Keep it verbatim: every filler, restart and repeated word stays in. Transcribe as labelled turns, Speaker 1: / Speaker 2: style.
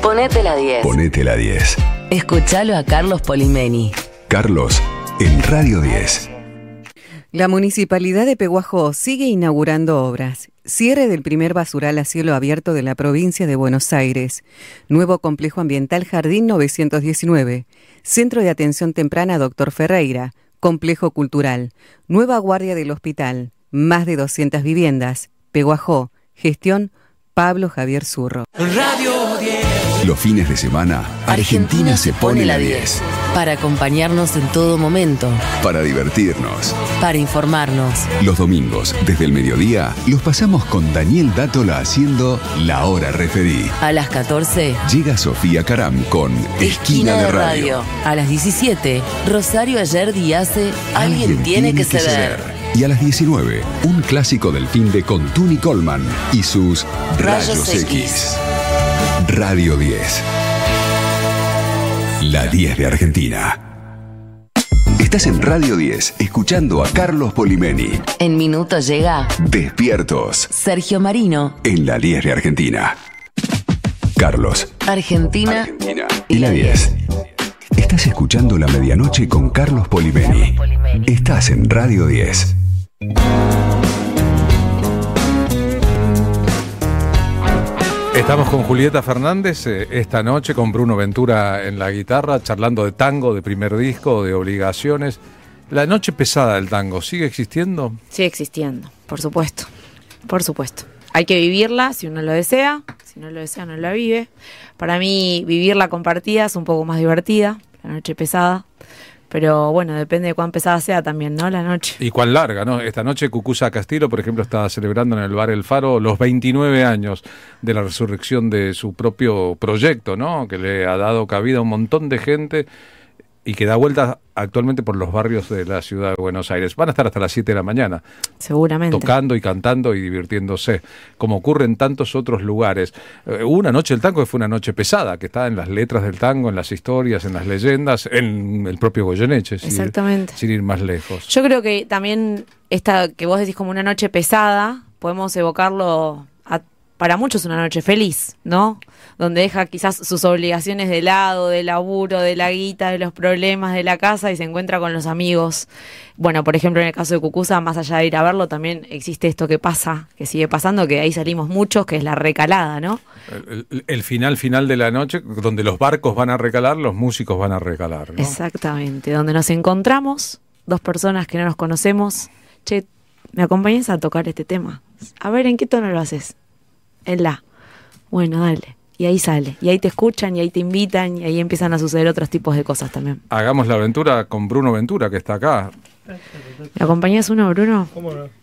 Speaker 1: Ponete la diez.
Speaker 2: Ponete la diez.
Speaker 1: Escuchalo a Carlos Polimeni.
Speaker 2: Carlos, en Radio diez.
Speaker 3: La Municipalidad de Pehuajó sigue inaugurando obras. Cierre del primer basural a cielo abierto de la provincia de Buenos Aires. Nuevo complejo ambiental Jardín novecientos diecinueve. Centro de atención temprana Doctor Ferreira. Complejo cultural. Nueva guardia del hospital. Más de doscientas viviendas. Pehuajó. Gestión Pablo Javier Zurro.
Speaker 4: Radio diez.
Speaker 2: Los fines de semana, Argentina se pone la diez.
Speaker 1: Para acompañarnos en todo momento.
Speaker 2: Para divertirnos.
Speaker 1: Para informarnos.
Speaker 2: Los domingos, desde el mediodía, los pasamos con Daniel Dátola haciendo La Hora Referí.
Speaker 1: A las catorce,
Speaker 2: llega Sofía Caram con Esquina, Esquina de, de radio. radio.
Speaker 1: A las diecisiete, Rosario Ayer dice Alguien, Alguien tiene, tiene que, que ceder. ceder.
Speaker 2: Y a las diecinueve, un clásico del fin de con Tuni Coleman y sus Rayos, Rayos X. X. Radio diez. La diez de Argentina. Estás en Radio diez, escuchando a Carlos Polimeni.
Speaker 1: En minutos llega
Speaker 2: Despiertos.
Speaker 1: Sergio Marino.
Speaker 2: En la diez de Argentina. Carlos.
Speaker 1: Argentina.
Speaker 2: Argentina. Y la diez. Estás escuchando La Medianoche con Carlos Polimeni. Estás en Radio diez.
Speaker 5: Estamos con Julieta Fernández eh, esta noche, con Bruno Ventura en la guitarra, charlando de tango, de primer disco, de obligaciones. La noche pesada del tango, ¿sigue existiendo?
Speaker 6: Sigue existiendo, por supuesto, por supuesto. Hay que vivirla si uno lo desea, si no lo desea no la vive. Para mí vivirla compartida es un poco más divertida, la noche pesada. Pero bueno, depende de cuán pesada sea también, ¿no? La noche.
Speaker 5: Y cuán larga, ¿no? Esta noche Cucuza Castillo, por ejemplo, está celebrando en el bar El Faro los veintinueve años de la resurrección de su propio proyecto, ¿no? Que le ha dado cabida a un montón de gente y que da vueltas actualmente por los barrios de la ciudad de Buenos Aires. Van a estar hasta las siete de la mañana.
Speaker 6: Seguramente.
Speaker 5: Tocando y cantando y divirtiéndose, como ocurre en tantos otros lugares. Eh, hubo una noche del tango que fue una noche pesada, que está en las letras del tango, en las historias, en las leyendas, en el propio Goyeneche.
Speaker 6: Exactamente.
Speaker 5: Sin ir, sin ir más lejos.
Speaker 6: Yo creo que también esta que vos decís como una noche pesada, podemos evocarlo a, para muchos una noche feliz, ¿no? Donde deja quizás sus obligaciones de lado, del laburo, de la guita, de los problemas de la casa y se encuentra con los amigos. Bueno, por ejemplo, en el caso de Cucuza, más allá de ir a verlo, también existe esto que pasa, que sigue pasando, que ahí salimos muchos, que es la recalada, ¿no?
Speaker 5: El, el, el final final de la noche, donde los barcos van a recalar, los músicos van a recalar, ¿no?
Speaker 6: Exactamente, donde nos encontramos, dos personas que no nos conocemos. Che, ¿me acompañas a tocar este tema? A ver, ¿en qué tono lo haces? En la. Bueno, dale. Y ahí sale, y ahí te escuchan, y ahí te invitan, y ahí empiezan a suceder otros tipos de cosas también.
Speaker 5: Hagamos la aventura con Bruno Ventura, que está acá.
Speaker 6: ¿Me acompañas uno, Bruno?
Speaker 7: ¿Cómo no?